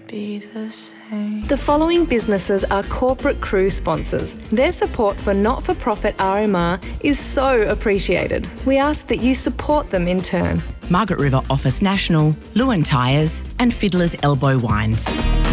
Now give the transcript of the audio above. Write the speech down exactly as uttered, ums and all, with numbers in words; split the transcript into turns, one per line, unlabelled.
be the same.
The following businesses are corporate cruise sponsors. Their support for not-for-profit R M R is so appreciated. We ask that you support them in turn.
Margaret River Office National, Lewin Tyres and Fiddler's Elbow Wines.